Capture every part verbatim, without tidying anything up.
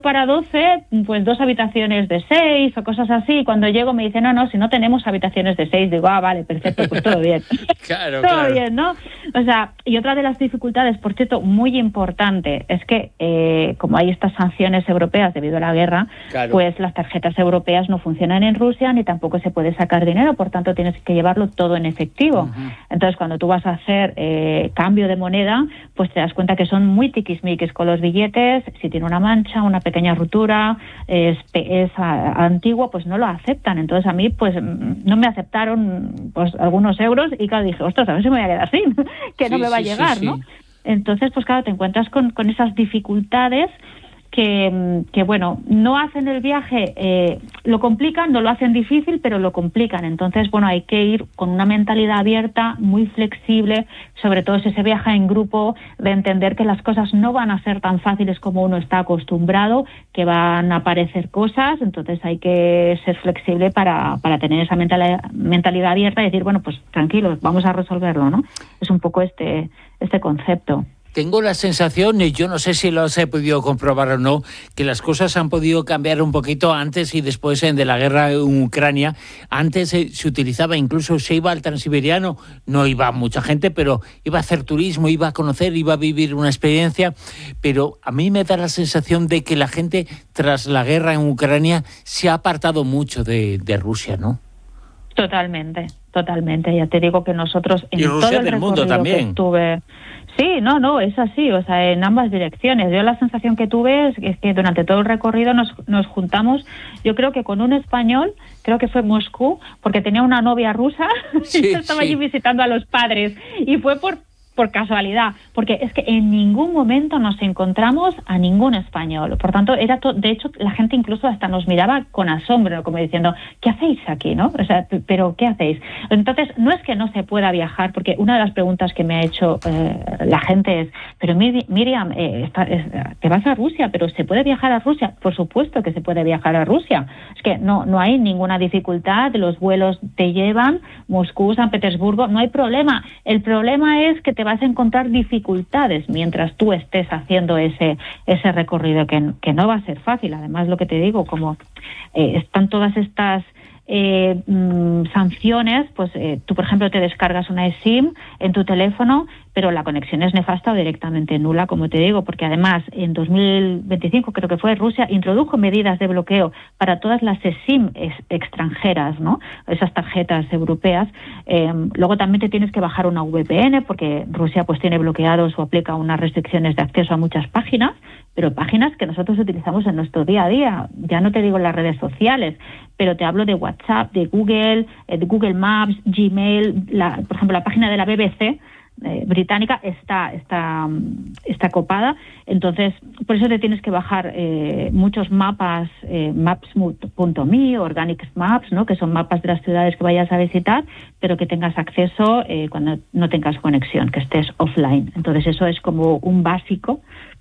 para doce, pues dos habitaciones de seis o cosas así. Cuando llego me dicen, no, no, si no tenemos habitaciones de seis. Digo, ah, vale, perfecto, pues todo bien. Claro, todo claro. bien, ¿no? O sea, y otra de las dificultades, por cierto, muy importante, es que eh, como hay estas sanciones europeas debido a la guerra, Claro. pues las tarjetas europeas no funcionan en Rusia ni tampoco se puede sacar dinero, por tanto tienes que llevarlo todo en efectivo. Uh-huh. Entonces, cuando tú vas a hacer eh, cambio de moneda, pues te das cuenta que son muy tiquismiquis con los billetes. Si tiene una mancha, una pequeña rotura, es, es a, antiguo, pues no lo aceptan. Entonces a mí pues no me aceptaron pues algunos euros y claro, dije, ostras, a ver si me voy a quedar sin, que sí, no me va sí, a llegar, sí, ¿no? Sí. Entonces pues claro, te encuentras con, con esas dificultades que, que bueno, no hacen el viaje, eh, lo complican, no lo hacen difícil, pero lo complican. Entonces, bueno, hay que ir con una mentalidad abierta, muy flexible, sobre todo si se viaja en grupo, de entender que las cosas no van a ser tan fáciles como uno está acostumbrado, que van a aparecer cosas, entonces hay que ser flexible para, para tener esa mentalidad, mentalidad abierta y decir, bueno, pues tranquilos, vamos a resolverlo, ¿no? Es un poco este, este concepto. Tengo la sensación, y yo no sé si lo he podido comprobar o no, que las cosas han podido cambiar un poquito antes y después de la guerra en Ucrania. Antes se utilizaba, incluso se iba al Transiberiano, no iba mucha gente, pero iba a hacer turismo, iba a conocer, iba a vivir una experiencia. Pero a mí me da la sensación de que la gente, tras la guerra en Ucrania, se ha apartado mucho de, de Rusia, ¿no? Totalmente, totalmente. Ya te digo que nosotros en y Rusia todo el del mundo recorrido también. que estuve... Sí, no, no, es así, o sea, en ambas direcciones. Yo la sensación que tuve es, es que durante todo el recorrido nos, nos juntamos, yo creo que con un español, creo que fue Moscú, porque tenía una novia rusa sí, y estaba sí. allí visitando a los padres. Y fue por... por casualidad, porque es que en ningún momento nos encontramos a ningún español. Por tanto, era to- de hecho, la gente incluso hasta nos miraba con asombro, como diciendo, ¿qué hacéis aquí, no? O sea, ¿pero qué hacéis? Entonces, no es que no se pueda viajar, porque una de las preguntas que me ha hecho eh, la gente es, pero Mir- Miriam, eh, está, es, te vas a Rusia, pero ¿se puede viajar a Rusia? Por supuesto que se puede viajar a Rusia. Es que no, no hay ninguna dificultad, los vuelos te llevan, Moscú, San Petersburgo, no hay problema. El problema es que te vas a encontrar dificultades mientras tú estés haciendo ese ese recorrido que, que no va a ser fácil. Además, lo que te digo, como eh, están todas estas eh, mmm, sanciones, pues eh, tú, por ejemplo, te descargas una eSIM en tu teléfono, pero la conexión es nefasta o directamente nula, como te digo, porque además en dos mil veinticinco, creo que fue, Rusia introdujo medidas de bloqueo para todas las eSIM ex- extranjeras, ¿no? Esas tarjetas europeas. Eh, luego también te tienes que bajar una V P N, porque Rusia pues tiene bloqueados o aplica unas restricciones de acceso a muchas páginas, pero páginas que nosotros utilizamos en nuestro día a día. Ya no te digo en las redes sociales, pero te hablo de WhatsApp, de Google, eh, de Google Maps, Gmail, la, por ejemplo, la página de la B B C, Eh, británica está está está copada. Entonces por eso te tienes que bajar eh, muchos mapas, eh, maps punto me, organic maps, ¿no? Que son mapas de las ciudades que vayas a visitar, pero que tengas acceso eh, cuando no tengas conexión, que estés offline. Entonces eso es como un básico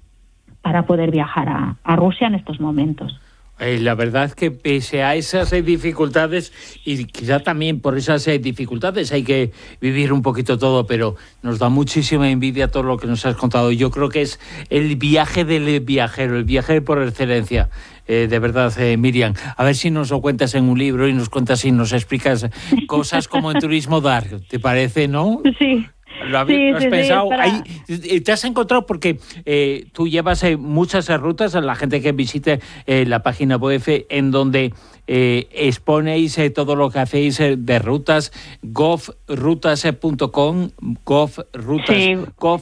para poder viajar a, a Rusia en estos momentos. Eh, la verdad que pese a esas eh, dificultades, y quizá también por esas eh, dificultades hay que vivir un poquito todo, pero nos da muchísima envidia todo lo que nos has contado. Yo creo que es el viaje del viajero, el viaje por excelencia. Eh, de verdad, eh, Miriam, a ver si nos lo cuentas en un libro y nos cuentas y nos explicas cosas como en Turismo Dark, ¿te parece, no? Sí. ¿Lo, has, sí, ¿lo has sí, pensado? Sí, para... Ahí, ¿te has encontrado? Porque eh, tú llevas eh, muchas rutas, a la gente que visite eh, la página web en donde eh, exponéis eh, todo lo que hacéis eh, de rutas, gov rutas punto com, govrutas, sí.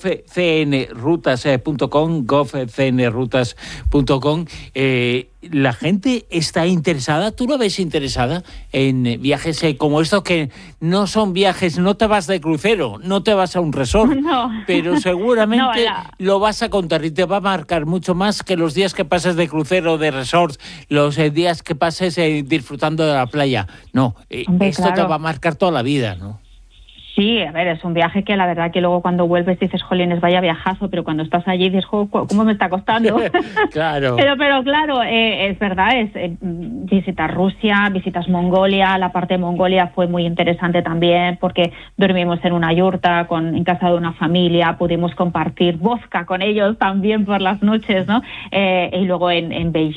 govcnrutas punto com, govcnrutas punto com. Eh, ¿La gente está interesada? ¿Tú lo ves interesada en viajes eh, como estos, que no son viajes, no te vas de crucero, no te vas a un resort, no. pero seguramente no, la... lo vas a contar y te va a marcar mucho más que los días que pases de crucero, de resort, los eh, días que pases eh, disfrutando de la playa? No, eh, Hombre, esto claro. te va a marcar toda la vida, ¿no? Sí, a ver, es un viaje que la verdad que luego cuando vuelves dices, jolines, vaya viajazo, pero cuando estás allí dices, jo, ¿cómo me está costando? Claro. pero, pero claro, eh, es verdad, es eh, visitas Rusia, visitas Mongolia, la parte de Mongolia fue muy interesante también porque dormimos en una yurta, con, en casa de una familia, pudimos compartir vodka con ellos también por las noches, ¿no? Eh, y luego en, en Beijing